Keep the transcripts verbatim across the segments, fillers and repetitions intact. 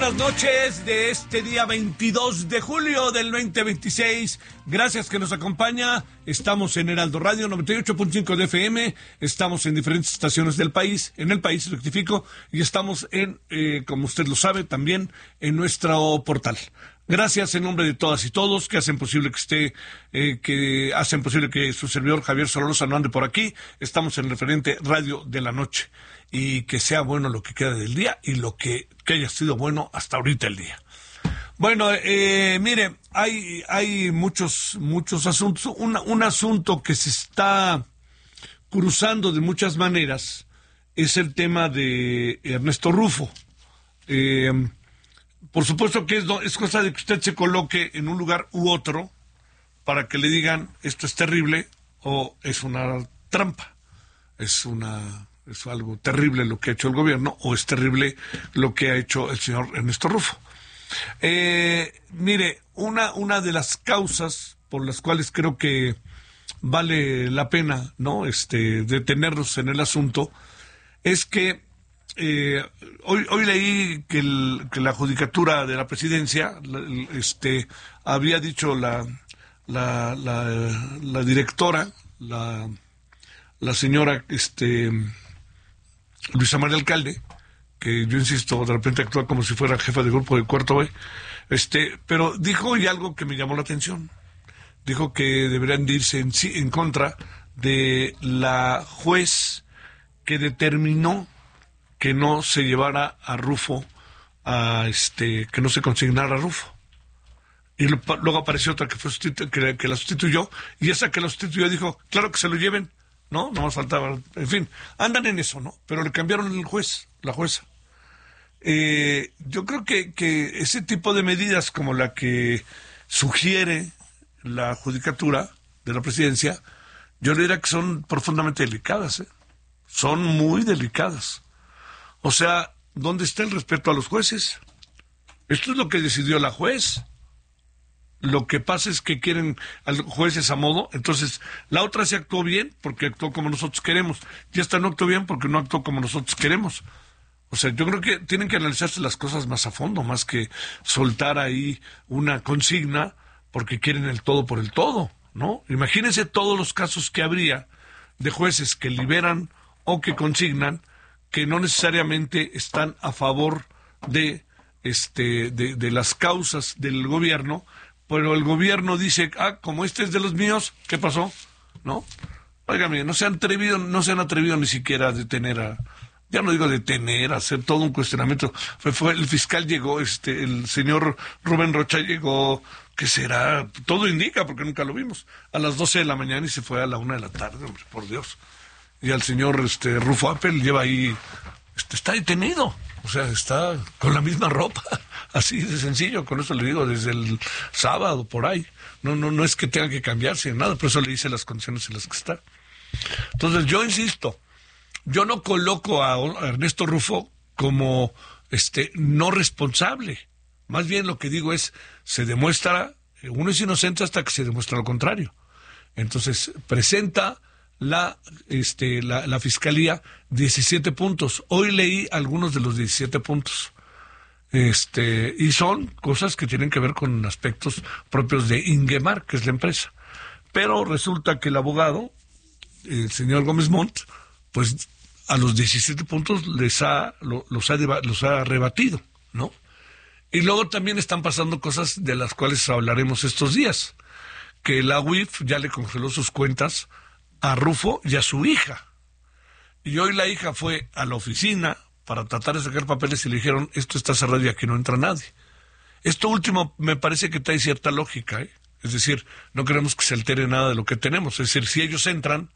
buenas noches de este día veintidós de julio del veinte veintiséis. Gracias que nos acompaña. Estamos en Heraldo Radio noventa y ocho punto cinco de F M. Estamos en diferentes estaciones del país, en el país, rectifico, y estamos en, eh, como usted lo sabe, también en nuestro portal. Gracias en nombre de todas y todos que hacen posible que esté, eh, que hacen posible que su servidor Javier Solórzano ande por aquí. Estamos en el referente Radio de la Noche. Y que sea bueno lo que queda del día y lo que, que haya sido bueno hasta ahorita el día. Bueno, eh, mire, hay, hay muchos, muchos asuntos. Un, un asunto que se está cruzando de muchas maneras es el tema de Ernesto Rufo. Eh, por supuesto que es, es cosa de que usted se coloque en un lugar u otro para que le digan esto es terrible o es una trampa, es una... es algo terrible lo que ha hecho el gobierno o es terrible lo que ha hecho el señor Ernesto Rufo. Eh, mire, una, una de las causas por las cuales creo que vale la pena, ¿no?, este, detenernos en el asunto es que eh, hoy, hoy leí que, el, que la judicatura de la presidencia, este, había dicho la, la, la, la directora, la, la señora, este, Luisa María Alcalde, que yo insisto, de repente actúa como si fuera jefa de grupo de Cuarto B, este, pero dijo y algo que me llamó la atención. Dijo que deberían de irse en, en contra de la juez que determinó que no se llevara a Rufo, a este, que no se consignara a Rufo. Y lo, luego apareció otra que, fue sustitu- que, que la sustituyó, y esa que la sustituyó dijo, claro que se lo lleven. No, no más faltaba, en fin, andan en eso, ¿no? Pero le cambiaron el juez, la jueza. Eh, yo creo que, que ese tipo de medidas como la que sugiere la judicatura de la presidencia, yo le diría que son profundamente delicadas, ¿eh? Son muy delicadas. O sea, ¿dónde está el respeto a los jueces? Esto es lo que decidió la juez. Lo que pasa es que quieren al jueces a modo, entonces la otra se actuó bien porque actuó como nosotros queremos, y esta no actuó bien porque no actuó como nosotros queremos. O sea, yo creo que tienen que analizarse las cosas más a fondo, más que soltar ahí una consigna porque quieren el todo por el todo, ¿no? Imagínense todos los casos que habría de jueces que liberan o que consignan que no necesariamente están a favor de, este, de, de las causas del gobierno. Pero el gobierno dice, ah, como este es de los míos, ¿qué pasó? ¿No? Óigame, no se han atrevido, no se han atrevido ni siquiera a detener a, ya no digo detener, a hacer todo un cuestionamiento. Fue, fue el fiscal llegó, este, el señor Rubén Rocha llegó, ¿qué será? Todo indica, porque nunca lo vimos, a las doce de la mañana y se fue a la una de la tarde, hombre, por Dios. Y al señor, este, Rufo Apple lleva ahí, este, está detenido. O sea, está con la misma ropa, así de sencillo, con eso le digo, desde el sábado, por ahí. No, no, no es que tenga que cambiarse, nada, por eso le dice las condiciones en las que está. Entonces, yo insisto, yo no coloco a Ernesto Rufo como este no responsable. Más bien lo que digo es, se demuestra, uno es inocente hasta que se demuestra lo contrario. Entonces, presenta la este la, la fiscalía diecisiete puntos. Hoy leí algunos de los diecisiete puntos. Este, y son cosas que tienen que ver con aspectos propios de Ingemar, que es la empresa. Pero resulta que el abogado, el señor Gómez Montt, pues a los diecisiete puntos les ha lo, los ha los ha rebatido, ¿no? Y luego también están pasando cosas de las cuales hablaremos estos días, que la U I F ya le congeló sus cuentas a Rufo y a su hija. Y hoy la hija fue a la oficina para tratar de sacar papeles y le dijeron, esto está cerrado y aquí no entra nadie. Esto último me parece que trae cierta lógica, ¿eh? Es decir, no queremos que se altere nada de lo que tenemos. Es decir, si ellos entran,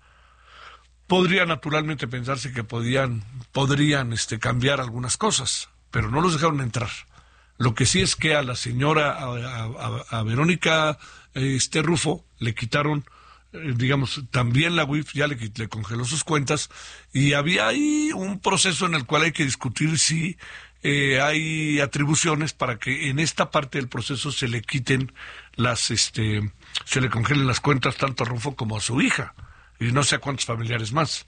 podría naturalmente pensarse que podían, podrían este, cambiar algunas cosas, pero no los dejaron entrar. Lo que sí es que a la señora, a, a, a Verónica este, Rufo, le quitaron, eh, digamos, también la U I F ya le, le congeló sus cuentas, y había ahí un proceso en el cual hay que discutir si eh, hay atribuciones para que en esta parte del proceso se le quiten las, este, se le congelen las cuentas tanto a Rufo como a su hija, y no sé a cuántos familiares más.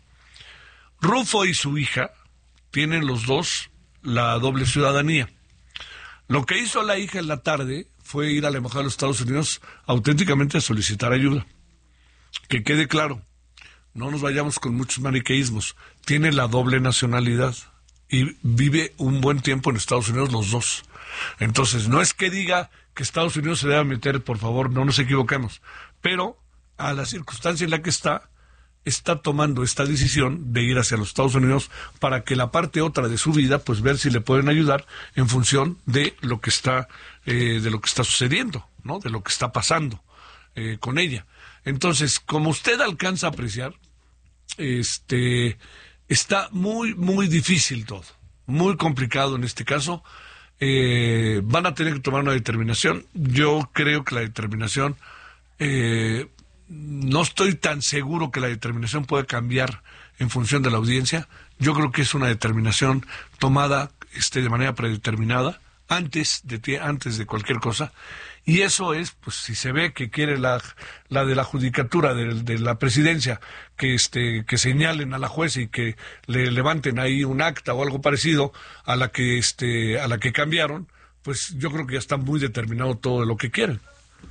Rufo y su hija tienen los dos la doble ciudadanía. Lo que hizo la hija en la tarde fue ir a la embajada de los Estados Unidos auténticamente a solicitar ayuda. Que quede claro, no nos vayamos con muchos maniqueísmos. Tiene la doble nacionalidad y vive un buen tiempo en Estados Unidos los dos. Entonces, no es que diga que Estados Unidos se debe meter, por favor, no nos equivoquemos. Pero, a la circunstancia en la que está, está tomando esta decisión de ir hacia los Estados Unidos para que la parte otra de su vida, pues ver si le pueden ayudar en función de lo que está, eh, de lo que está sucediendo, ¿no? De lo que está pasando eh, con ella. Entonces, como usted alcanza a apreciar, este, está muy, muy difícil todo, muy complicado en este caso. Eh, van a tener que tomar una determinación. Yo creo que la determinación, eh, no estoy tan seguro que la determinación pueda cambiar en función de la audiencia. Yo creo que es una determinación tomada este, de manera predeterminada, antes de, antes de cualquier cosa. Y eso es, pues, si se ve que quiere la, la de la judicatura de, de la presidencia, que este, que señalen a la jueza y que le levanten ahí un acta o algo parecido a la que este, a la que cambiaron, pues yo creo que ya está muy determinado todo lo que quieren.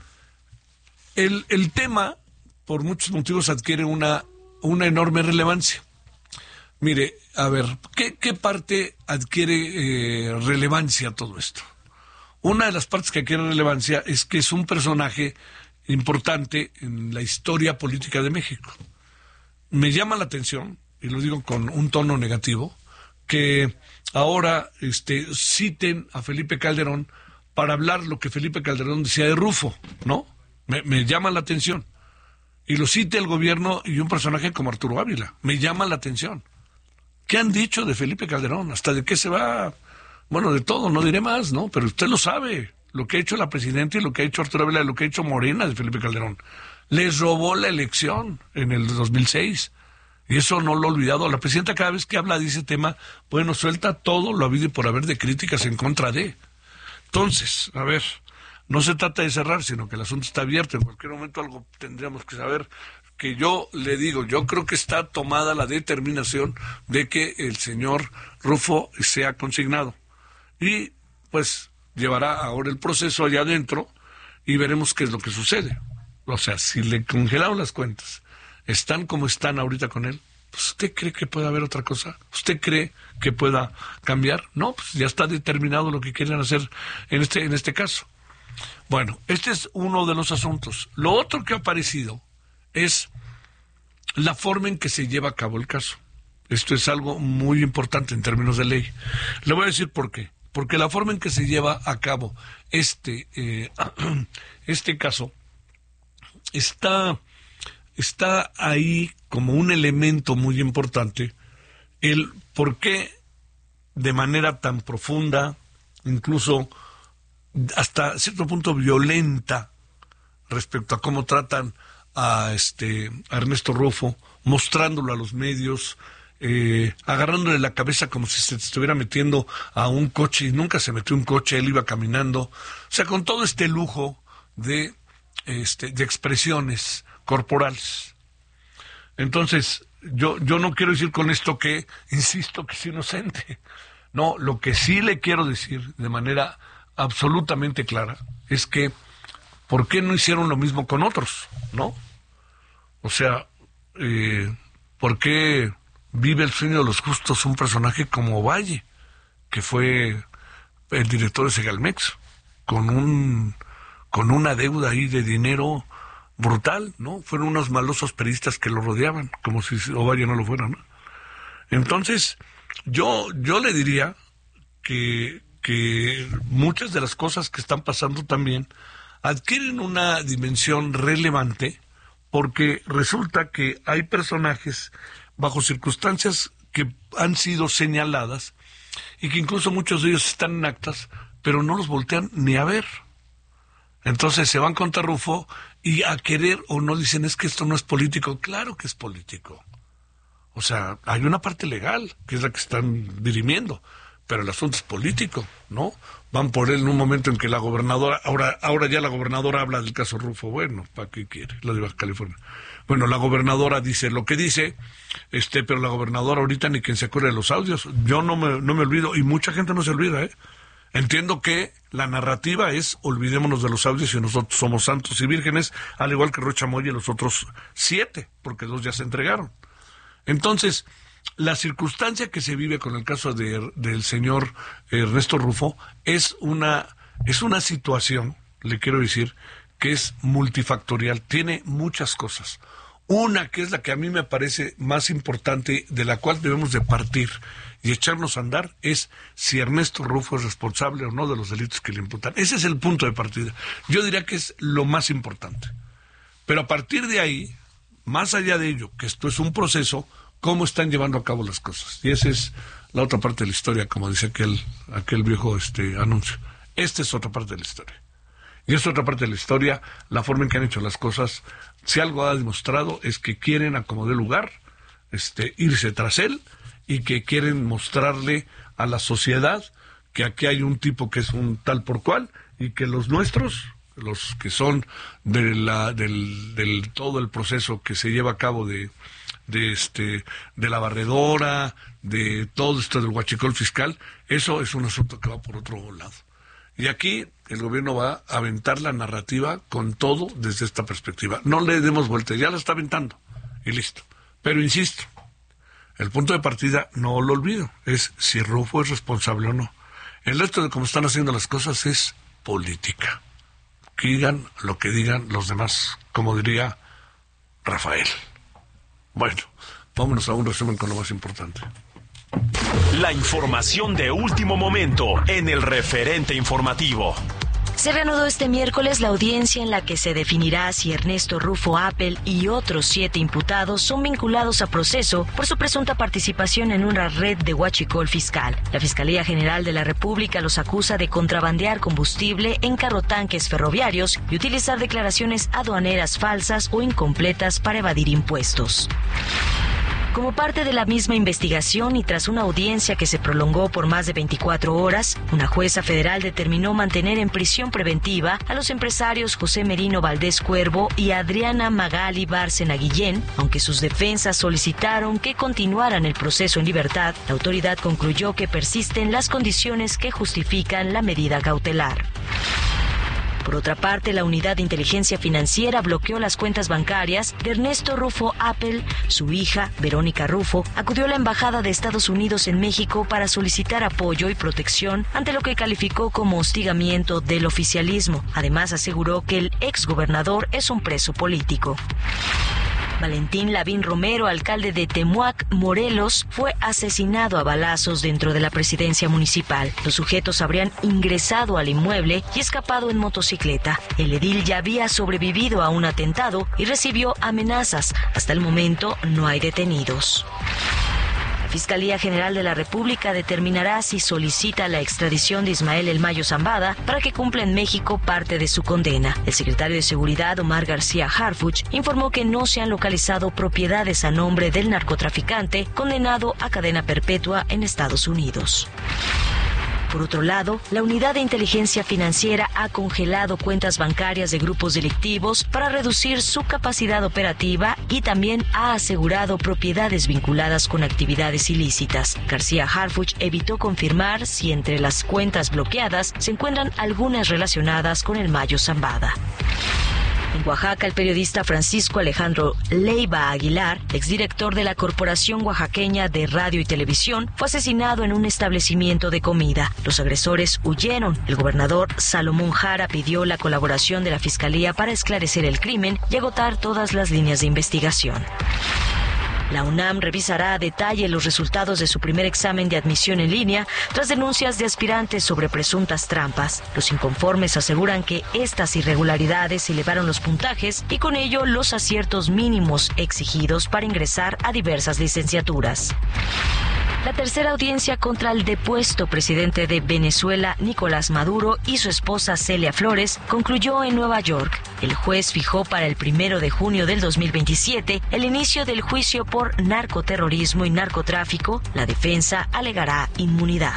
El, el tema, por muchos motivos, adquiere una, una enorme relevancia. Mire, a ver, ¿qué, qué parte adquiere eh, relevancia todo esto? Una de las partes que adquiere relevancia es que es un personaje importante en la historia política de México. Me llama la atención, y lo digo con un tono negativo, que ahora este, citen a Felipe Calderón para hablar lo que Felipe Calderón decía de Rufo, ¿no? Me, me llama la atención. Y lo cite el gobierno y un personaje como Arturo Ávila. Me llama la atención. ¿Qué han dicho de Felipe Calderón? ¿Hasta de qué se va? Bueno, de todo, no diré más, ¿no? Pero usted lo sabe, lo que ha hecho la presidenta y lo que ha hecho Arturo Ávila, lo que ha hecho Morena de Felipe Calderón. Les robó la elección en el dos mil seis. Y eso no lo he olvidado. La presidenta cada vez que habla de ese tema, bueno, suelta todo lo habido y por haber de críticas en contra de. Entonces, a ver, no se trata de cerrar, sino que el asunto está abierto. En cualquier momento algo tendríamos que saber. Que yo le digo, yo creo que está tomada la determinación de que el señor Rufo sea consignado. Y pues llevará ahora el proceso allá adentro y veremos qué es lo que sucede. O sea, si le congelaron las cuentas, están como están ahorita con él, pues ¿usted cree que pueda haber otra cosa? ¿Usted cree que pueda cambiar? No, pues ya está determinado lo que quieren hacer en este, en este caso. Bueno, este es uno de los asuntos. Lo otro que ha aparecido es la forma en que se lleva a cabo el caso. Esto es algo muy importante en términos de ley. Le voy a decir por qué. Porque la forma en que se lleva a cabo este, eh, este caso está, está ahí como un elemento muy importante, el por qué de manera tan profunda, incluso hasta cierto punto violenta, respecto a cómo tratan a, este, a Ernesto Rufo, mostrándolo a los medios, Eh, agarrándole la cabeza como si se estuviera metiendo a un coche y nunca se metió un coche, él iba caminando, o sea, con todo este lujo de, este, de expresiones corporales. Entonces, yo, yo no quiero decir con esto que, insisto, que es inocente. No, lo que sí le quiero decir de manera absolutamente clara es que, ¿por qué no hicieron lo mismo con otros? ¿No? O sea, eh, ¿por qué vive el sueño de los justos un personaje como Valle, que fue el director de Segalmex, con un con una deuda ahí de dinero brutal, ¿no? Fueron unos malosos periodistas que lo rodeaban, como si Ovalle no lo fuera, ¿no? Entonces, yo yo le diría que, que muchas de las cosas que están pasando también adquieren una dimensión relevante, porque resulta que hay personajes bajo circunstancias que han sido señaladas y que incluso muchos de ellos están en actas, pero no los voltean ni a ver. Entonces se van contra Rufo y a querer o no dicen, es que esto no es político. Claro que es político. O sea, hay una parte legal, que es la que están dirimiendo, pero el asunto es político, ¿no? Van por él en un momento en que la gobernadora, ahora ahora ya la gobernadora habla del caso Rufo. Bueno, ¿para qué quiere? La de Baja California. Bueno, la gobernadora dice lo que dice, este, pero la gobernadora ahorita ni quien se acuerde de los audios. Yo no me, no me olvido, y mucha gente no se olvida, ¿eh? Entiendo que la narrativa es olvidémonos de los audios y nosotros somos santos y vírgenes, al igual que Rocha Moya y los otros siete, porque dos ya se entregaron. Entonces, la circunstancia que se vive con el caso de, del señor Ernesto Rufo es una, es una situación, le quiero decir, que es multifactorial, tiene muchas cosas. Una que es la que a mí me parece más importante, de la cual debemos de partir y echarnos a andar, es si Ernesto Rufo es responsable o no de los delitos que le imputan. Ese es el punto de partida. Yo diría que es lo más importante. Pero a partir de ahí, más allá de ello, que esto es un proceso, cómo están llevando a cabo las cosas. Y esa es la otra parte de la historia, como dice aquel, aquel viejo este, anuncio. Esta es otra parte de la historia. Y es otra parte de la historia, la forma en que han hecho las cosas. Si algo ha demostrado es que quieren acomodar lugar, este, irse tras él, y que quieren mostrarle a la sociedad que aquí hay un tipo que es un tal por cual, y que los nuestros, los que son de la, del, del todo el proceso que se lleva a cabo de, de este, de la barredora, de todo esto del huachicol fiscal, eso es un asunto que va por otro lado. Y aquí el gobierno va a aventar la narrativa con todo desde esta perspectiva. No le demos vuelta, ya la está aventando y listo. Pero insisto, el punto de partida, no lo olvido, es si Rufo es responsable o no. El resto de cómo están haciendo las cosas es política. Que digan lo que digan los demás, como diría Rafael. Bueno, vámonos a un resumen con lo más importante. La información de último momento en el referente informativo. Se reanudó este miércoles la audiencia en la que se definirá si Ernesto Rufo Appel y otros siete imputados son vinculados a proceso por su presunta participación en una red de huachicol fiscal. La Fiscalía General de la República los acusa de contrabandear combustible en carrotanques ferroviarios y utilizar declaraciones aduaneras falsas o incompletas para evadir impuestos. Como parte de la misma investigación y tras una audiencia que se prolongó por más de veinticuatro horas, una jueza federal determinó mantener en prisión preventiva a los empresarios José Merino Valdés Cuervo y Adriana Magali Bárcena Guillén. Aunque sus defensas solicitaron que continuaran el proceso en libertad, la autoridad concluyó que persisten las condiciones que justifican la medida cautelar. Por otra parte, la Unidad de Inteligencia Financiera bloqueó las cuentas bancarias de Ernesto Rufo Appel. Su hija, Verónica Rufo, acudió a la Embajada de Estados Unidos en México para solicitar apoyo y protección ante lo que calificó como hostigamiento del oficialismo. Además, aseguró que el exgobernador es un preso político. Valentín Lavín Romero, alcalde de Temuac, Morelos, fue asesinado a balazos dentro de la presidencia municipal. Los sujetos habrían ingresado al inmueble y escapado en motocicleta. El edil ya había sobrevivido a un atentado y recibió amenazas. Hasta el momento no hay detenidos. La Fiscalía General de la República determinará si solicita la extradición de Ismael El Mayo Zambada para que cumpla en México parte de su condena. El secretario de Seguridad, Omar García Harfuch, informó que no se han localizado propiedades a nombre del narcotraficante condenado a cadena perpetua en Estados Unidos. Por otro lado, la Unidad de Inteligencia Financiera ha congelado cuentas bancarias de grupos delictivos para reducir su capacidad operativa y también ha asegurado propiedades vinculadas con actividades ilícitas. García Harfuch evitó confirmar si entre las cuentas bloqueadas se encuentran algunas relacionadas con el Mayo Zambada. En Oaxaca, el periodista Francisco Alejandro Leiva Aguilar, exdirector de la Corporación Oaxaqueña de Radio y Televisión, fue asesinado en un establecimiento de comida. Los agresores huyeron. El gobernador Salomón Jara pidió la colaboración de la Fiscalía para esclarecer el crimen y agotar todas las líneas de investigación. La UNAM revisará a detalle los resultados de su primer examen de admisión en línea tras denuncias de aspirantes sobre presuntas trampas. Los inconformes aseguran que estas irregularidades elevaron los puntajes y con ello los aciertos mínimos exigidos para ingresar a diversas licenciaturas. La tercera audiencia contra el depuesto presidente de Venezuela, Nicolás Maduro, y su esposa Celia Flores concluyó en Nueva York. El juez fijó para el primero de junio del dos mil veintisiete el inicio del juicio por narcoterrorismo y narcotráfico. La defensa alegará inmunidad.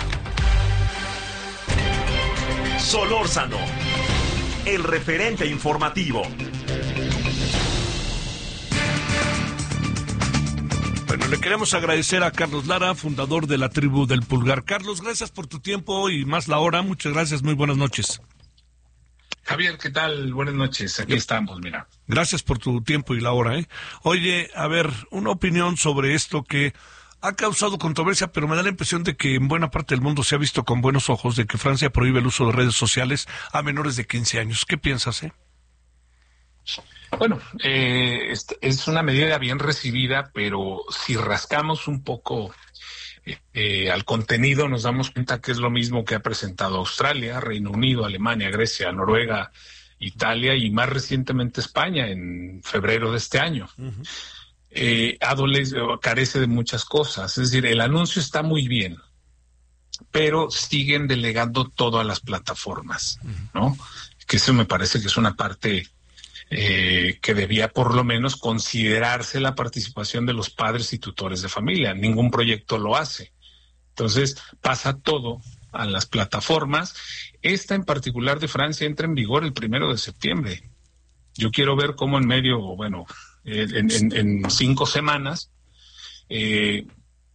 Solórzano, el referente informativo. Bueno, Le queremos agradecer a Carlos Lara, fundador de la Tribu del Pulgar. Carlos, gracias por tu tiempo y más la hora. Muchas gracias, muy buenas noches. Javier, ¿qué tal? Buenas noches, aquí estamos, mira. Gracias por tu tiempo y la hora, ¿eh? Oye, a ver, una opinión sobre esto que ha causado controversia, pero me da la impresión de que en buena parte del mundo se ha visto con buenos ojos de que Francia prohíbe el uso de redes sociales a menores de quince años. ¿Qué piensas, eh? Bueno, eh, es, es una medida bien recibida, pero si rascamos un poco eh, eh, al contenido, nos damos cuenta que es lo mismo que ha presentado Australia, Reino Unido, Alemania, Grecia, Noruega, Italia y más recientemente España en febrero de este año. Uh-huh. Eh, adolece, carece de muchas cosas, es decir, el anuncio está muy bien, pero siguen delegando todo a las plataformas, ¿no? Que eso me parece que es una parte eh, que debía por lo menos considerarse la participación de los padres y tutores de familia. Ningún proyecto lo hace. Entonces pasa todo a las plataformas. Esta en particular de Francia entra en vigor el primero de septiembre. Yo quiero ver cómo en medio, bueno, En, en, en cinco semanas eh,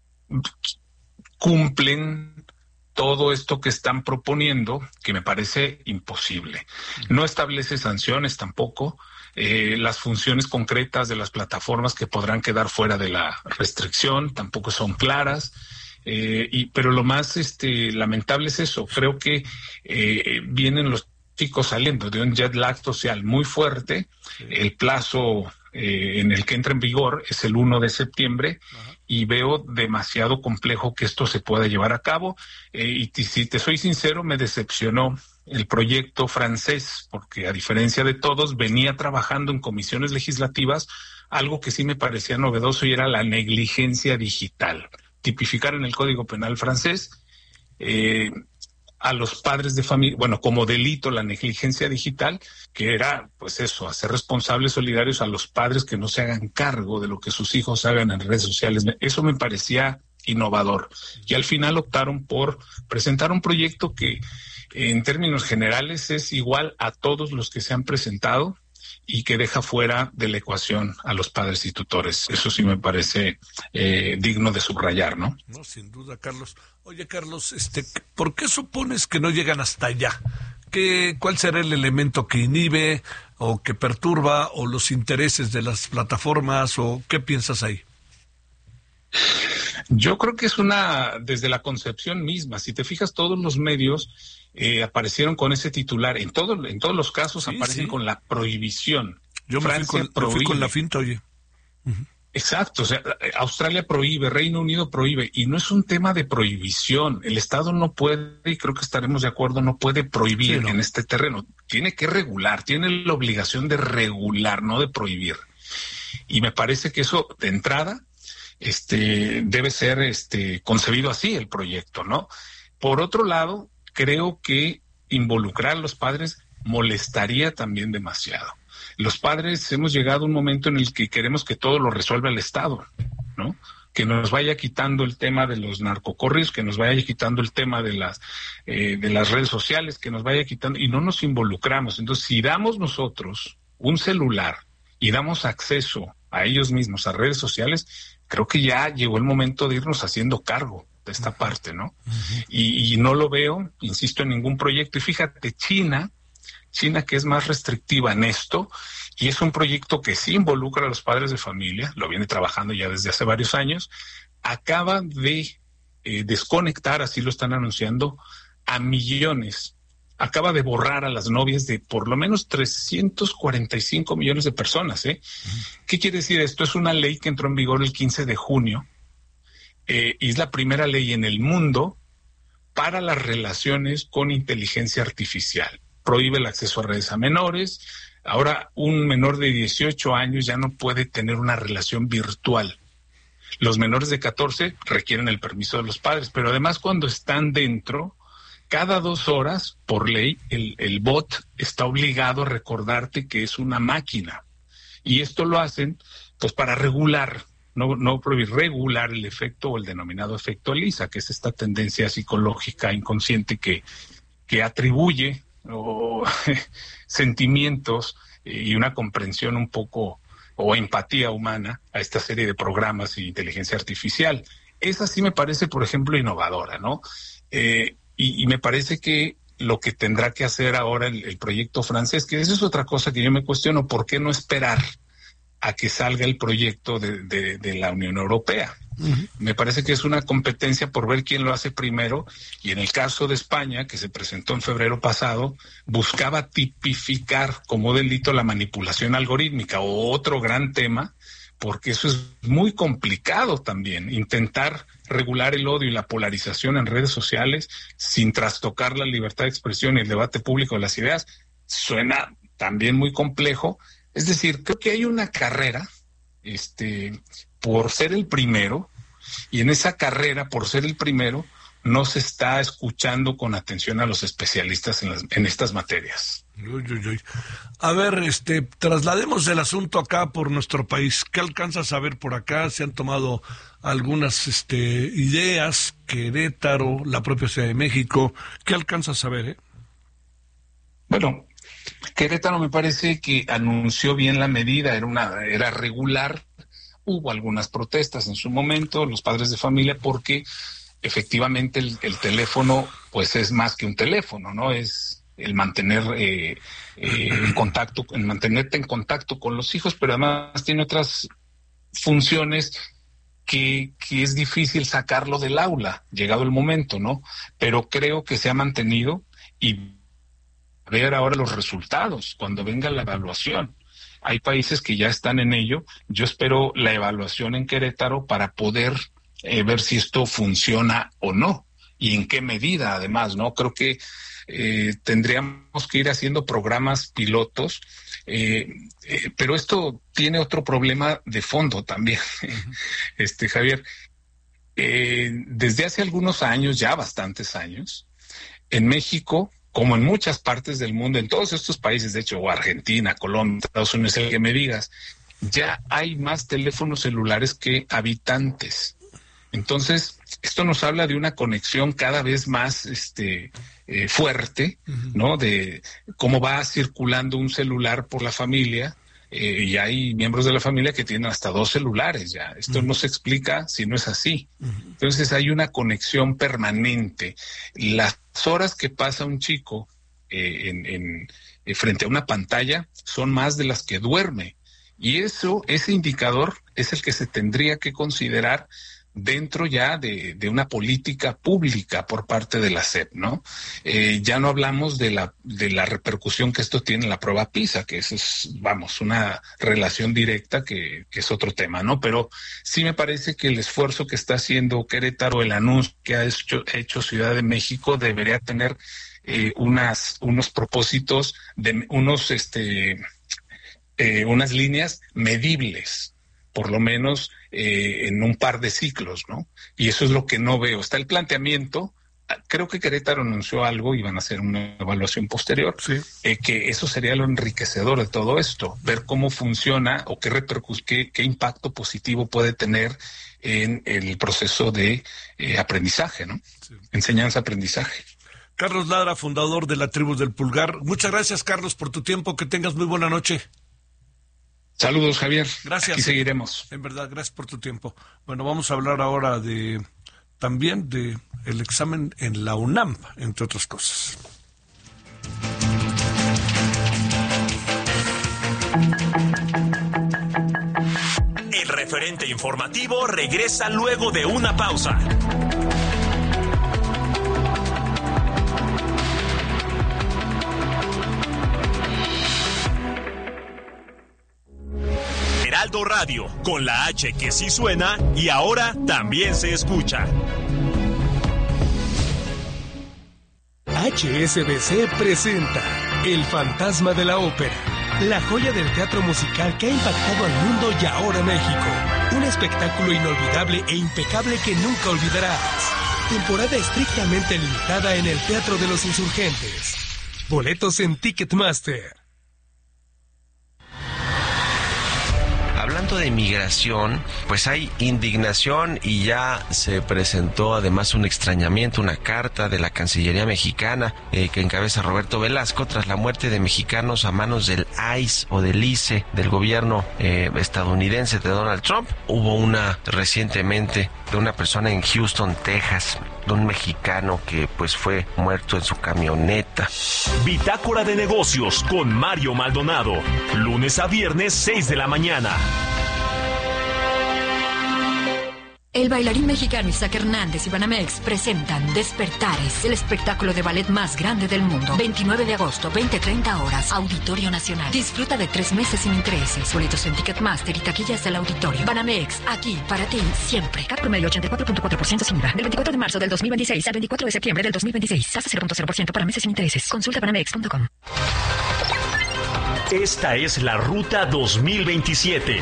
cumplen todo esto que están proponiendo, que me parece imposible. No establece sanciones tampoco, eh, las funciones concretas de las plataformas que podrán quedar fuera de la restricción tampoco son claras. Eh, y pero lo más este lamentable es eso. Creo que eh, vienen los chicos saliendo de un jet lag social muy fuerte. El plazo Eh, en el que entra en vigor es el primero de septiembre. Ajá. Y veo demasiado complejo que esto se pueda llevar a cabo. Eh, y t- si te soy sincero, me decepcionó el proyecto francés, porque a diferencia de todos, venía trabajando en comisiones legislativas algo que sí me parecía novedoso y era la negligencia digital. Tipificar en el Código Penal francés eh, a los padres de familia, bueno, como delito la negligencia digital, que era, pues eso, hacer responsables solidarios a los padres que no se hagan cargo de lo que sus hijos hagan en redes sociales. Eso me parecía innovador. Y al final optaron por presentar un proyecto que, en términos generales, es igual a todos los que se han presentado y que deja fuera de la ecuación a los padres y tutores. Eso sí me parece eh, digno de subrayar, ¿no? No, sin duda, Carlos. Oye, Carlos, este, ¿por qué supones que no llegan hasta allá? ¿Qué, ¿Cuál será el elemento que inhibe o que perturba o los intereses de las plataformas o qué piensas ahí? Yo creo que es una, desde la concepción misma, si te fijas, todos los medios eh, aparecieron con ese titular, en, todo, en todos los casos sí, aparecen sí. con la prohibición. Yo me fui, con, me fui con la finta, oye. Uh-huh. Exacto, o sea, Australia prohíbe, Reino Unido prohíbe, y no es un tema de prohibición. El Estado no puede, y creo que estaremos de acuerdo, no puede prohibir sí, no. en este terreno. Tiene que regular, tiene la obligación de regular, no de prohibir. Y me parece que eso, de entrada, este, debe ser este, concebido así el proyecto, ¿no? Por otro lado, creo que involucrar a los padres molestaría también demasiado. Los padres hemos llegado a un momento en el que queremos que todo lo resuelva el Estado, ¿no? Que nos vaya quitando el tema de los narcocorridos, que nos vaya quitando el tema de las eh, de las redes sociales, que nos vaya quitando, y no nos involucramos. Entonces, si damos nosotros un celular y damos acceso a ellos mismos, a redes sociales, creo que ya llegó el momento de irnos haciendo cargo de esta parte, ¿no? Uh-huh. Y, y no lo veo, insisto, en ningún proyecto. Y fíjate, China... China, que es más restrictiva en esto, y es un proyecto que sí involucra a los padres de familia, lo viene trabajando ya desde hace varios años, acaba de eh, desconectar, así lo están anunciando, a millones. Acaba de borrar a las novias de por lo menos trescientos cuarenta y cinco millones de personas, ¿eh? Uh-huh. ¿Qué quiere decir esto? Es una ley que entró en vigor el quince de junio, eh, y es la primera ley en el mundo para las relaciones con inteligencia artificial. Prohíbe el acceso a redes a menores. Ahora un menor de dieciocho años ya no puede tener una relación virtual. Los menores de catorce requieren el permiso de los padres, pero además cuando están dentro, cada dos horas, por ley, el, el bot está obligado a recordarte que es una máquina. Y esto lo hacen pues para regular, no, no prohibir, regular el efecto o el denominado efecto Lisa, que es esta tendencia psicológica inconsciente que, que atribuye o sentimientos y una comprensión un poco o empatía humana a esta serie de programas y inteligencia artificial. Esa sí me parece, por ejemplo, innovadora, ¿no? Eh, y, y me parece que lo que tendrá que hacer ahora el, el proyecto francés, que eso es otra cosa que yo me cuestiono, ¿por qué no esperar a que salga el proyecto de, de, de la Unión Europea? Uh-huh. Me parece que es una competencia por ver quién lo hace primero, y en el caso de España, que se presentó en febrero pasado, buscaba tipificar como delito la manipulación algorítmica, otro gran tema, porque eso es muy complicado también, intentar regular el odio y la polarización en redes sociales sin trastocar la libertad de expresión y el debate público de las ideas, suena también muy complejo. Es decir, creo que hay una carrera este, por ser el primero, y en esa carrera por ser el primero no se está escuchando con atención a los especialistas en, las, en estas materias. Uy, uy, uy. A ver, este, traslademos el asunto acá por nuestro país. ¿Qué alcanzas a ver por acá? Se han tomado algunas este, ideas, Querétaro, la propia Ciudad de México. ¿Qué alcanzas a ver, eh? Bueno, Querétaro me parece que anunció bien la medida, era una, era regular. Hubo algunas protestas en su momento, los padres de familia, porque efectivamente el, el teléfono, pues es más que un teléfono, ¿no? Es el mantener eh, eh, en contacto, el mantenerte en contacto con los hijos, pero además tiene otras funciones que, que es difícil sacarlo del aula, llegado el momento, ¿no? Pero creo que se ha mantenido, y ver ahora los resultados cuando venga la evaluación. Hay países que ya están en ello. Yo espero la evaluación en Querétaro para poder eh, ver si esto funciona o no, y en qué medida además, ¿no? Creo que eh, tendríamos que ir haciendo programas pilotos, eh, eh, pero esto tiene otro problema de fondo también, este Javier. Eh, desde hace algunos años, ya bastantes años, en México, como en muchas partes del mundo, en todos estos países, de hecho, o Argentina, Colombia, Estados Unidos, el que me digas, ya hay más teléfonos celulares que habitantes. Entonces, esto nos habla de una conexión cada vez más este, eh, fuerte, uh-huh. ¿no? De cómo va circulando un celular por la familia, eh, y hay miembros de la familia que tienen hasta dos celulares ya. Esto uh-huh. no se explica si no es así. Uh-huh. Entonces, hay una conexión permanente. Las horas que pasa un chico eh, en, en, eh, frente a una pantalla son más de las que duerme. Y eso, ese indicador es el que se tendría que considerar dentro ya de, de una política pública por parte de la S E P, ¿no? Eh, ya no hablamos de la, de la repercusión que esto tiene en la prueba PISA, que eso es, vamos, una relación directa que, que es otro tema, ¿no? Pero sí me parece que el esfuerzo que está haciendo Querétaro, el anuncio que ha hecho, hecho Ciudad de México, debería tener eh, unas, unos propósitos, de unos, este, eh, unas líneas medibles, por lo menos eh, en un par de ciclos, ¿no? Y eso es lo que no veo. Está el planteamiento, creo que Querétaro anunció algo y van a hacer una evaluación posterior, sí. eh, que eso sería lo enriquecedor de todo esto, ver cómo funciona o qué, repercus- qué, qué impacto positivo puede tener en el proceso de eh, aprendizaje, ¿no? Sí. Enseñanza-aprendizaje. Carlos Ladra, fundador de la Tribu del Pulgar. Muchas gracias, Carlos, por tu tiempo. Que tengas muy buena noche. Saludos, Javier. Gracias. Aquí seguiremos. En verdad, gracias por tu tiempo. Bueno, vamos a hablar ahora de también de el examen en la UNAM, entre otras cosas. El referente informativo regresa luego de una pausa. Heraldo Radio, con la H que sí suena y ahora también se escucha. H S B C presenta El Fantasma de la Ópera, la joya del teatro musical que ha impactado al mundo y ahora México. Un espectáculo inolvidable e impecable que nunca olvidarás. Temporada estrictamente limitada en el Teatro de los Insurgentes. Boletos en Ticketmaster. Hablando asunto de migración, pues hay indignación y ya se presentó además un extrañamiento, una carta de la Cancillería mexicana eh, que encabeza Roberto Velasco tras la muerte de mexicanos a manos del I C E o del I C E, del gobierno eh, estadounidense de Donald Trump. Hubo una recientemente de una persona en Houston, Texas, de un mexicano que pues fue muerto en su camioneta. Bitácora de negocios con Mario Maldonado, lunes a viernes seis de la mañana. El bailarín mexicano Isaac Hernández y Banamex presentan Despertares, el espectáculo de ballet más grande del mundo. veintinueve de agosto, veinte treinta horas, Auditorio Nacional. Disfruta de tres meses sin intereses. Boletos en Ticketmaster y taquillas del auditorio. Banamex, aquí para ti siempre. C A T promedio ochenta y cuatro punto cuatro por ciento sin I V A. Del veinticuatro de marzo del dos mil veintiséis al veinticuatro de septiembre del dos mil veintiséis. Tasa cero punto cero por ciento para meses sin intereses. Consulta banamex punto com. Esta es la Ruta dos mil veintisiete.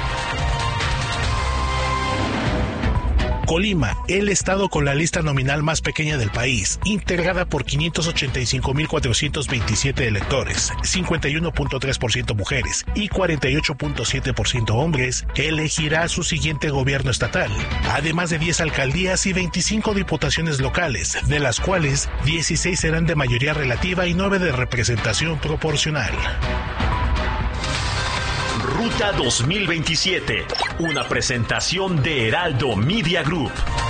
Colima, el estado con la lista nominal más pequeña del país, integrada por quinientos ochenta y cinco mil cuatrocientos veintisiete electores, cincuenta y uno punto tres por ciento mujeres y cuarenta y ocho punto siete por ciento hombres, elegirá su siguiente gobierno estatal, además de diez alcaldías y veinticinco diputaciones locales, de las cuales dieciséis serán de mayoría relativa y nueve de representación proporcional. Ruta dos mil veintisiete, una presentación de Heraldo Media Group.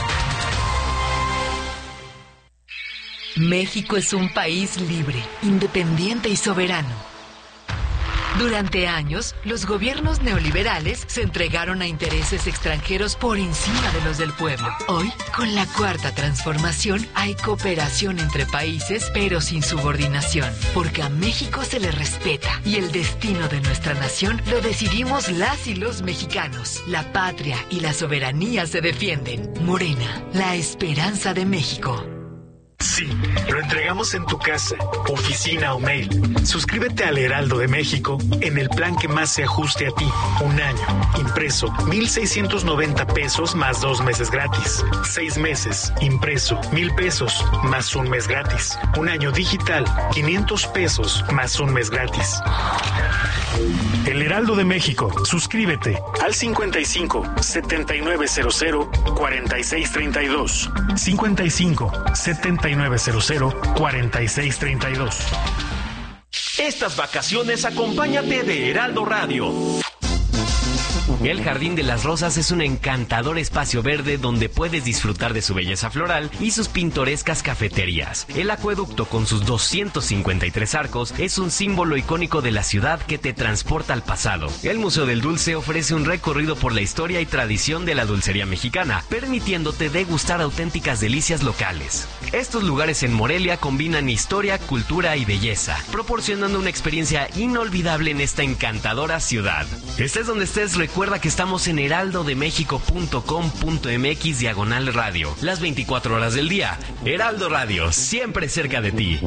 México es un país libre, independiente y soberano. Durante años, los gobiernos neoliberales se entregaron a intereses extranjeros por encima de los del pueblo. Hoy, con la Cuarta Transformación, hay cooperación entre países, pero sin subordinación, porque a México se le respeta y el destino de nuestra nación lo decidimos las y los mexicanos. La patria y la soberanía se defienden. Morena, la esperanza de México. Sí, lo entregamos en tu casa, oficina o mail. Suscríbete al Heraldo de México en el plan que más se ajuste a ti. Un año, impreso, mil seiscientos noventa pesos más dos meses gratis. Seis meses, impreso, mil pesos más un mes gratis. Un año digital, quinientos pesos más un mes gratis. El Heraldo de México, suscríbete al cincuenta y cinco, setenta y nueve cero cero, cuarenta y seis treinta y dos. cincuenta y cinco, setenta y nueve cero cero, cuarenta y seis treinta y dos. Estas vacaciones acompáñate de Heraldo Radio. El Jardín de las Rosas es un encantador espacio verde donde puedes disfrutar de su belleza floral y sus pintorescas cafeterías. El acueducto con sus doscientos cincuenta y tres arcos es un símbolo icónico de la ciudad que te transporta al pasado. El Museo del Dulce ofrece un recorrido por la historia y tradición de la dulcería mexicana, permitiéndote degustar auténticas delicias locales. Estos lugares en Morelia combinan historia, cultura y belleza, proporcionando una experiencia inolvidable en esta encantadora ciudad. Estés donde estés, recuerda que estamos en heraldo de méxico punto com punto m x diagonal radio, las veinticuatro horas del día. Heraldo Radio, siempre cerca de ti.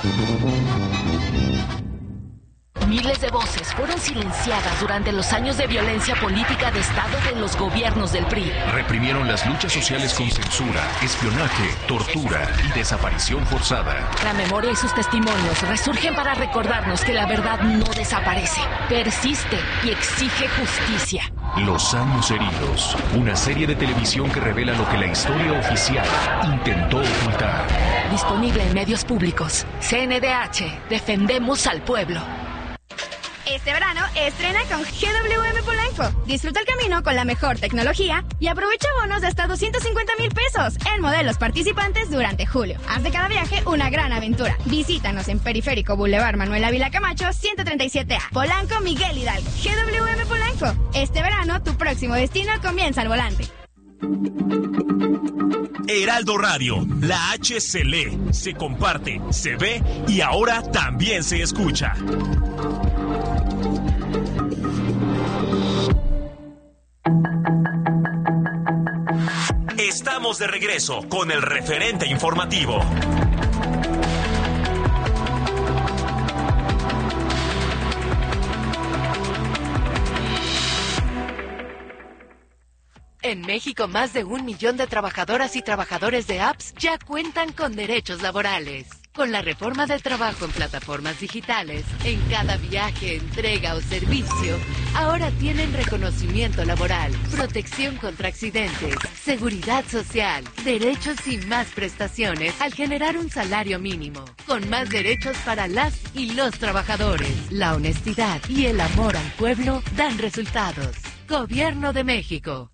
Miles de voces fueron silenciadas durante los años de violencia política de Estado de los gobiernos del P R I. Reprimieron las luchas sociales con censura, espionaje, tortura y desaparición forzada. La memoria y sus testimonios resurgen para recordarnos que la verdad no desaparece, persiste y exige justicia. Los años heridos, una serie de televisión que revela lo que la historia oficial intentó ocultar. Disponible en medios públicos. C N D H, defendemos al pueblo. Este verano estrena con G W M Polanco. Disfruta el camino con la mejor tecnología y aprovecha bonos de hasta doscientos cincuenta mil pesos en modelos participantes durante julio. Haz de cada viaje una gran aventura. Visítanos en Periférico Boulevard Manuel Ávila Camacho, ciento treinta y siete A. Polanco, Miguel Hidalgo. G W M Polanco. Este verano tu próximo destino comienza al volante. Heraldo Radio, la H se lee, se comparte, se ve y ahora también se escucha. Estamos de regreso con el referente informativo. En México, más de un millón de trabajadoras y trabajadores de apps ya cuentan con derechos laborales. Con la reforma del trabajo en plataformas digitales, en cada viaje, entrega o servicio, ahora tienen reconocimiento laboral, protección contra accidentes, seguridad social, derechos y más prestaciones al generar un salario mínimo, con más derechos para las y los trabajadores. La honestidad y el amor al pueblo dan resultados. Gobierno de México.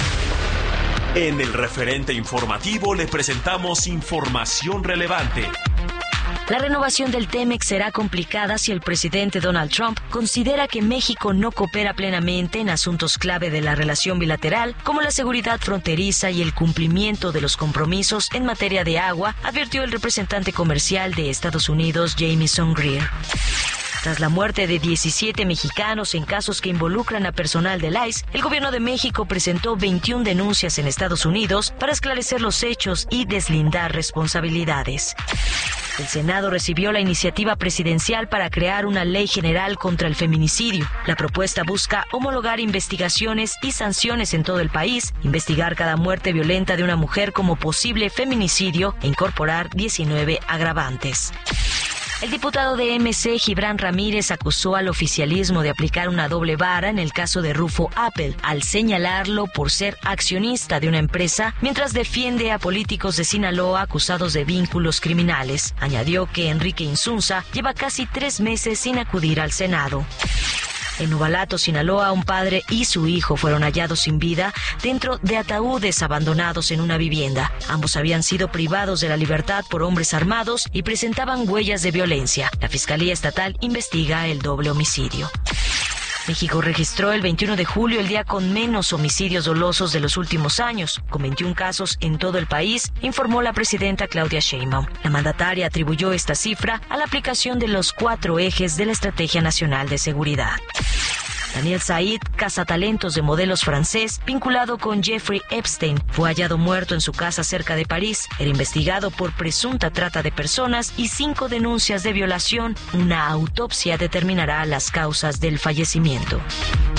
En el referente informativo le presentamos información relevante. La renovación del T-MEX será complicada si el presidente Donald Trump considera que México no coopera plenamente en asuntos clave de la relación bilateral, como la seguridad fronteriza y el cumplimiento de los compromisos en materia de agua, advirtió el representante comercial de Estados Unidos, Jamieson Greer. Tras la muerte de diecisiete mexicanos en casos que involucran a personal del I C E, el gobierno de México presentó veintiuna denuncias en Estados Unidos para esclarecer los hechos y deslindar responsabilidades. El Senado recibió la iniciativa presidencial para crear una ley general contra el feminicidio. La propuesta busca homologar investigaciones y sanciones en todo el país, investigar cada muerte violenta de una mujer como posible feminicidio e incorporar diecinueve agravantes. El diputado de M C, Gibran Ramírez, acusó al oficialismo de aplicar una doble vara en el caso de Rufo Appel, al señalarlo por ser accionista de una empresa, mientras defiende a políticos de Sinaloa acusados de vínculos criminales. Añadió que Enrique Insunza lleva casi tres meses sin acudir al Senado. En Nuvalato, Sinaloa, un padre y su hijo fueron hallados sin vida dentro de ataúdes abandonados en una vivienda. Ambos habían sido privados de la libertad por hombres armados y presentaban huellas de violencia. La Fiscalía Estatal investiga el doble homicidio. México registró el veintiuno de julio el día con menos homicidios dolosos de los últimos años, con veintiún casos en todo el país, informó la presidenta Claudia Sheinbaum. La mandataria atribuyó esta cifra a la aplicación de los cuatro ejes de la Estrategia Nacional de Seguridad. Daniel Said, cazatalentos de modelos francés, vinculado con Jeffrey Epstein, fue hallado muerto en su casa cerca de París. Era investigado por presunta trata de personas y cinco denuncias de violación. Una autopsia determinará las causas del fallecimiento.